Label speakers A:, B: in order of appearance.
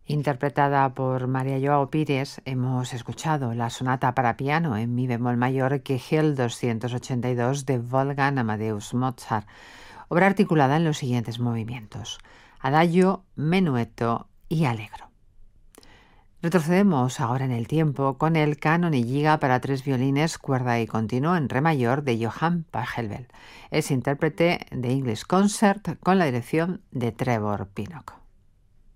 A: Interpretada por María Joao Pires, hemos escuchado la sonata para piano en mi bemol mayor Kegel 282 de Wolfgang Amadeus Mozart, obra articulada en los siguientes movimientos: adagio, menuetto y allegro. Retrocedemos ahora en el tiempo con el Canon y Giga para 3 violines, cuerda y continuo en re mayor de Johann Pachelbel. Es intérprete de English Concert con la dirección de Trevor Pinnock.